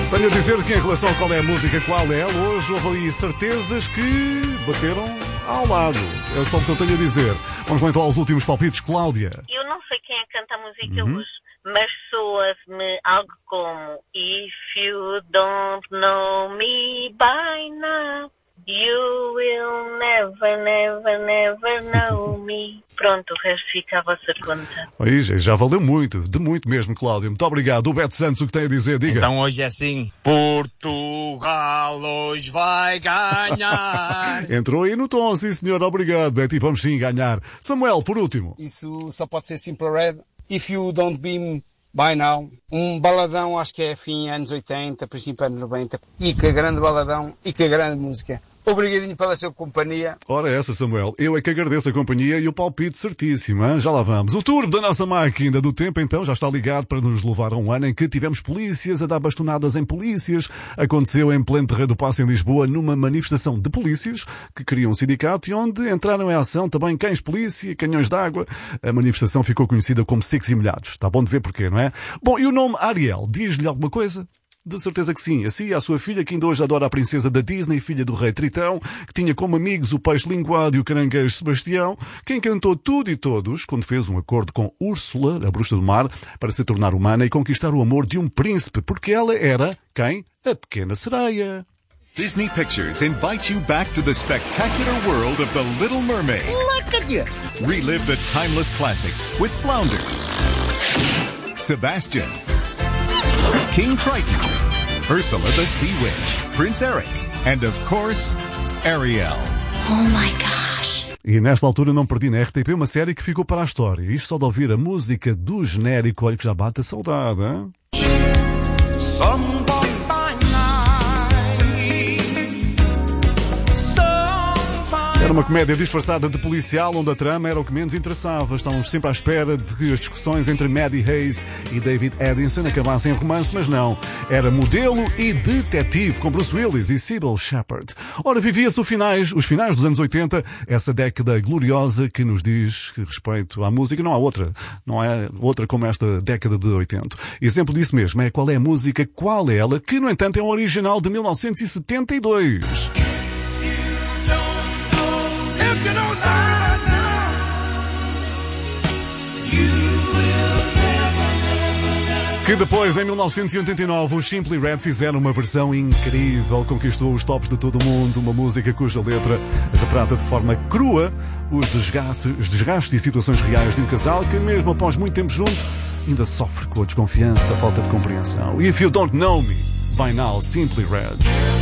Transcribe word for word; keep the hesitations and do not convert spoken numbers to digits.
Venho a dizer que em relação a qual é a música, qual é, hoje houve ali certezas que bateram ao lado. É só o que eu tenho a dizer. Vamos lá então aos últimos palpites, Cláudia. Eu não sei quem é que canta a música Uhum. hoje, mas soa-me algo como If you don't know me by now, you will never, never, never know me. Pronto, o resto fica à vossa conta. Aí, já já valeu muito, de muito mesmo, Cláudia. Muito obrigado. O Beto Santos, o que tem a dizer, diga. Então hoje é assim, Portugal hoje vai ganhar. Entrou aí no tom, sim senhor, obrigado, Beto, e vamos sim ganhar. Samuel, por último. Isso só pode ser Simple Red. If You Don't Be By Now. Um baladão, acho que é fim anos oitenta, princípio anos noventa. E que grande baladão, e que grande música. Obrigadinho pela sua companhia. Ora essa, Samuel, eu é que agradeço a companhia e o palpite certíssimo, hein? Já lá vamos. O turbo da nossa máquina do tempo, então, já está ligado para nos levar a um ano em que tivemos polícias a dar bastonadas em polícias. Aconteceu em pleno Terreiro do Paço, em Lisboa, numa manifestação de polícias que queriam um sindicato e onde entraram em ação também cães polícia, canhões de água. A manifestação ficou conhecida como Secos e Molhados. Está bom de ver porquê, não é? Bom, e o nome Ariel, diz-lhe alguma coisa? De certeza que sim. Assim, a sua filha, que ainda hoje adora a princesa da Disney, filha do rei Tritão, que tinha como amigos o peixe linguado e o caranguejo Sebastião, que encantou tudo e todos quando fez um acordo com Úrsula, a bruxa do mar, para se tornar humana e conquistar o amor de um príncipe, porque ela era, quem? A pequena sereia. Disney Pictures invite you back to the spectacular world of The Little Mermaid. Look at you! Relive the timeless classic with Flounder, Sebastian, King Triton, Ursula the Sea Witch, Prince Eric, and of course, Ariel. Oh my gosh! E nesta altura não perdi na R T P uma série que ficou para a história. Isto só de ouvir a música do genérico, olha que já bate a saudade, hein? Era uma comédia disfarçada de policial, onde a trama era o que menos interessava. Estávamos sempre à espera de que as discussões entre Maddie Hayes e David Addison acabassem em romance, mas não. Era modelo e detetive, com Bruce Willis e Sybil Shepherd. Ora, vivia-se os finais, os finais dos anos oitenta, essa década gloriosa que nos diz respeito à música. Não há outra, não há outra como esta década de oitenta. Exemplo disso mesmo é Qual é a Música, Qual é Ela, que, no entanto, é um original de mil novecentos e setenta e dois. Que depois, em mil novecentos e oitenta e nove, os Simply Red fizeram uma versão incrível, conquistou os tops de todo o mundo, uma música cuja letra retrata de forma crua os desgastes, os desgastes e situações reais de um casal que, mesmo após muito tempo junto, ainda sofre com a desconfiança, a falta de compreensão. If You Don't Know Me, By Now, Simply Red.